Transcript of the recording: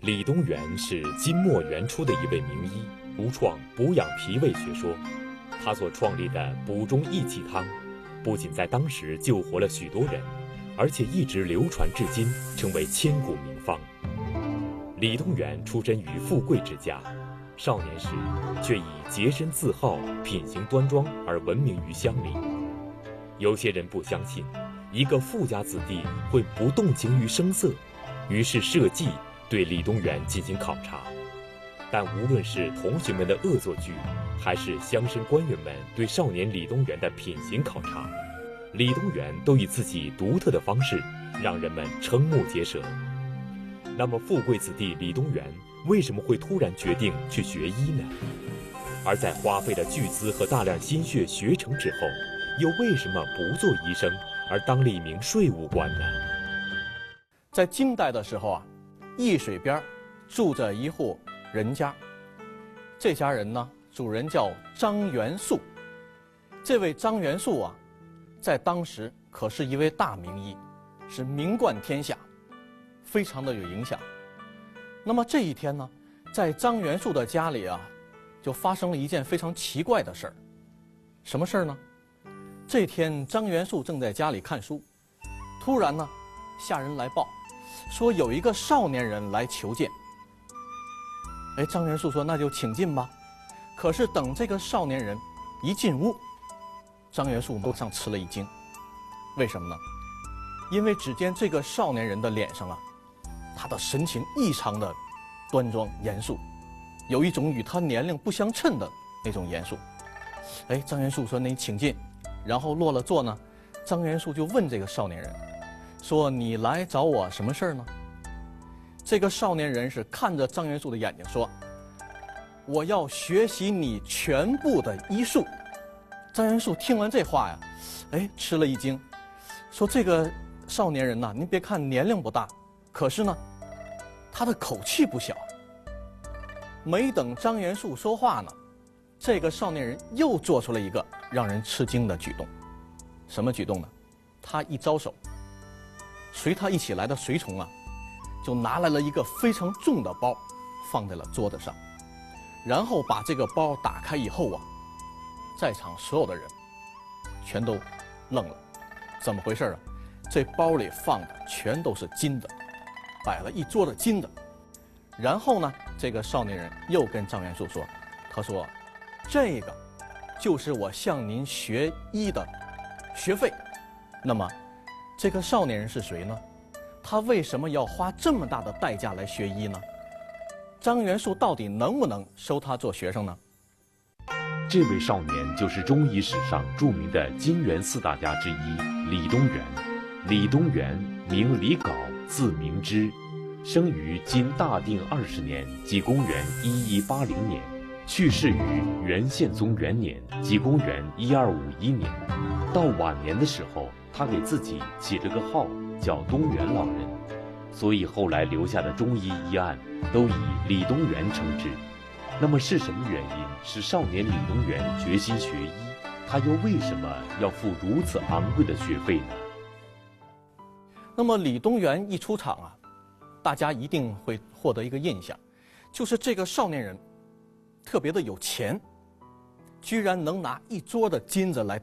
李东垣是金末元初的一位名医，独创补养脾胃学说。他所创立的补中益气汤，不仅在当时救活了许多人，而且一直流传至今，成为千古名方。李东垣出身于富贵之家，少年时却以洁身自好、品行端庄而闻名于乡里。有些人不相信一个富家子弟会不动情于声色，于是设计对李东垣进行考察。但无论是同学们的恶作剧，还是乡绅官员们对少年李东垣的品行考察，李东垣都以自己独特的方式让人们瞠目结舌。那么富贵子弟李东垣为什么会突然决定去学医呢？而在花费了巨资和大量心血学成之后，又为什么不做医生而当了一名税务官呢？ 在金代的时候啊，易水边住着一户人家，这家人呢，主人叫张元素。这位张元素啊，在当时可是一位大名医，是名冠天下，非常的有影响。那么这一天呢，在张元素的家里啊，就发生了一件非常奇怪的事儿。什么事儿呢？这天张元素正在家里看书，突然呢，下人来报，说有一个少年人来求见。张元素说那就请进吧。可是等这个少年人一进屋，张元素马上吃了一惊。为什么呢？因为只见这个少年人的脸上啊，他的神情异常的端庄严肃，有一种与他年龄不相称的那种严肃。张元素说那你请进。然后落了座呢，张元素就问这个少年人说你来找我什么事儿呢？这个少年人是看着张元素的眼睛说，我要学习你全部的医术。张元素听完这话呀，吃了一惊，说这个少年人呐，您别看年龄不大，可是呢，他的口气不小。没等张元素说话呢，这个少年人又做出了一个让人吃惊的举动。什么举动呢？他一招手，随他一起来的随从啊，就拿来了一个非常重的包，放在了桌子上，然后把这个包打开以后啊，在场所有的人全都愣了。怎么回事啊？这包里放的全都是金的，摆了一桌的金的。然后呢，这个少年人又跟张元素说，他说这个就是我向您学医的学费。那么这个少年人是谁呢？他为什么要花这么大的代价来学医呢？张元素到底能不能收他做学生呢？ 这位少年就是中医史上著名的金元四大家之一李东垣。李东垣名李杲，字明之，生于金大定20年，即公元1180年，去世于元宪宗元年，即公元1251年。到晚年的时候，他给自己起了个号叫东垣老人，所以后来留下的中医医案都以李东垣称之。那么是什么原因使少年李东垣决心学医？他又为什么要付如此昂贵的学费呢？ 那么李东垣一出场啊，大家一定会获得一个印象，就是这个少年人特别的有钱，居然能拿一桌的金子来